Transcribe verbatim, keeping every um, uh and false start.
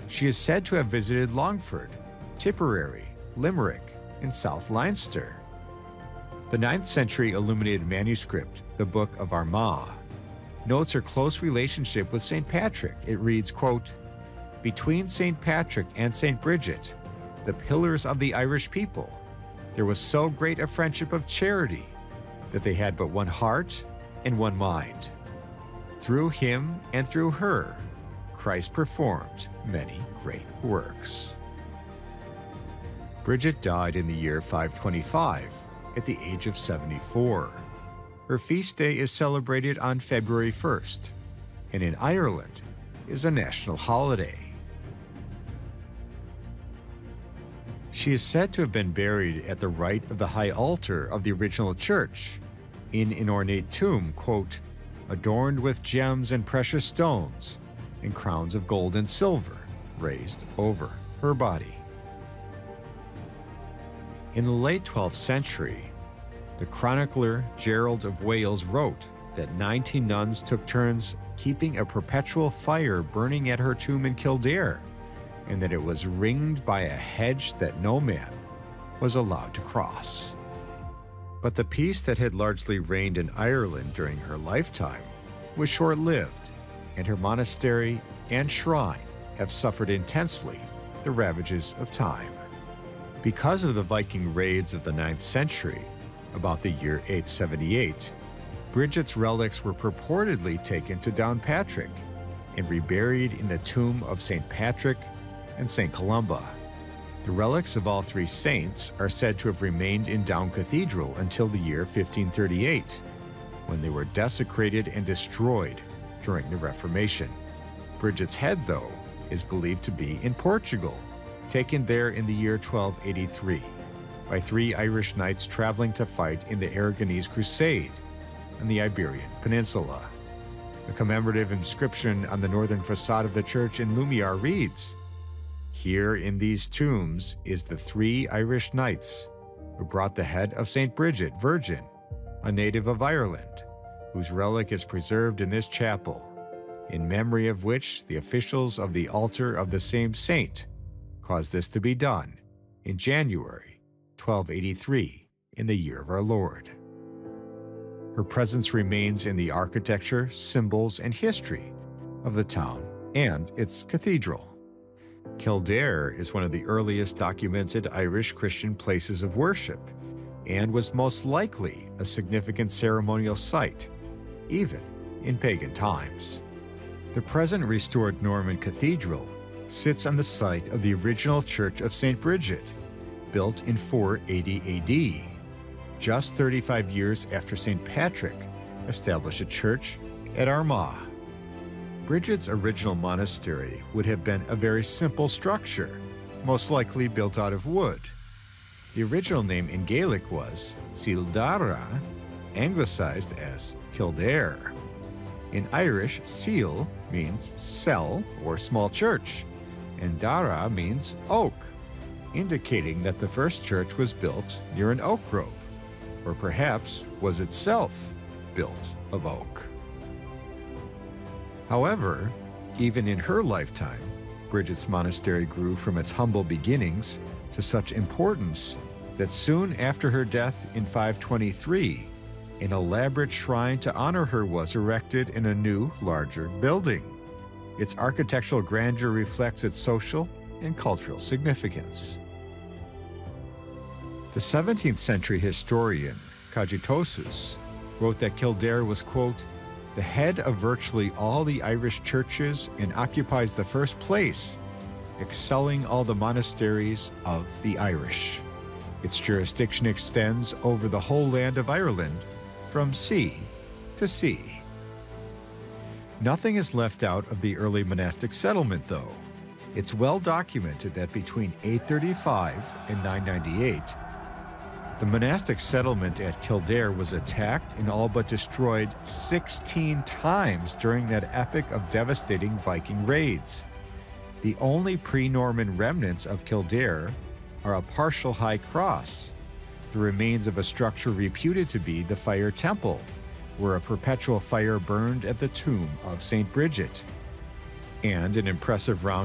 She is said to have visited Longford, Tipperary, Limerick, and South Leinster. The ninth century illuminated manuscript, the Book of Armagh, notes her close relationship with Saint Patrick. It reads, quote, "Between Saint Patrick and Saint Bridget, the pillars of the Irish people, there was so great a friendship of charity that they had but one heart and one mind. Through him and through her, Christ performed many great works." Bridget died in the year five twenty-five at the age of seventy-four. Her feast day is celebrated on February first, and in Ireland is a national holiday. She is said to have been buried at the right of the high altar of the original church, in an ornate tomb, quote, "adorned with gems and precious stones, and crowns of gold and silver raised over her body." In the late twelfth century, the chronicler Gerald of Wales wrote that nineteen nuns took turns keeping a perpetual fire burning at her tomb in Kildare, and that it was ringed by a hedge that no man was allowed to cross. But the peace that had largely reigned in Ireland during her lifetime was short-lived, and her monastery and shrine have suffered intensely the ravages of time. Because of the Viking raids of the ninth century, about the year eight seventy-eight, Bridget's relics were purportedly taken to Downpatrick and reburied in the tomb of Saint Patrick and Saint Columba. The relics of all three saints are said to have remained in Down Cathedral until the year fifteen thirty-eight, when they were desecrated and destroyed during the Reformation. Bridget's head, though, is believed to be in Portugal, taken there in the year twelve eighty-three by three Irish knights traveling to fight in the Aragonese Crusade on the Iberian Peninsula. The commemorative inscription on the northern facade of the church in Lumiere reads, "Here in these tombs is the three Irish knights who brought the head of Saint Bridget, Virgin, a native of Ireland, whose relic is preserved in this chapel, in memory of which the officials of the altar of the same saint caused this to be done in January twelve eighty-three in the year of our Lord." Her presence remains in the architecture, symbols, and history of the town and its cathedral. Kildare is one of the earliest documented Irish Christian places of worship and was most likely a significant ceremonial site, even in pagan times. The present restored Norman Cathedral sits on the site of the original Church of Saint Bridget, built in four eighty A D, just thirty-five years after Saint Patrick established a church at Armagh. Bridget's original monastery would have been a very simple structure, most likely built out of wood. The original name in Gaelic was Síldara, anglicized as Kildare. In Irish, Síl means cell or small church, and Dara means oak, indicating that the first church was built near an oak grove, or perhaps was itself built of oak. However, even in her lifetime, Bridget's monastery grew from its humble beginnings to such importance that soon after her death in five twenty-three, an elaborate shrine to honor her was erected in a new, larger building. Its architectural grandeur reflects its social and cultural significance. The seventeenth century historian Cogitosus wrote that Kildare was, quote, "the head of virtually all the Irish churches and occupies the first place, excelling all the monasteries of the Irish. Its jurisdiction extends over the whole land of Ireland, from sea to sea." Nothing is left out of the early monastic settlement, though. It's well documented that between eight thirty-five and nine ninety-eight, the monastic settlement at Kildare was attacked and all but destroyed sixteen times during that epic of devastating Viking raids. The only pre-Norman remnants of Kildare are a partial high cross, the remains of a structure reputed to be the Fire Temple, where a perpetual fire burned at the tomb of Saint Bridget, and an impressive round